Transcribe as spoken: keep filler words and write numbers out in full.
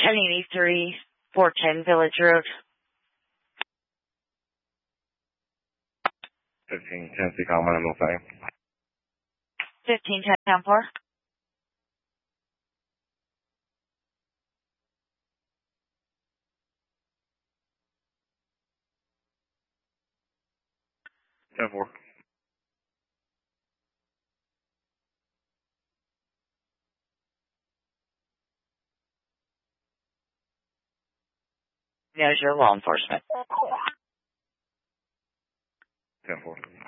ten eighty-three, four ten Village Road. fifteen ten, Seacom, one oh five. fifteen ten, ten four. ten four. There's your law enforcement. ten four.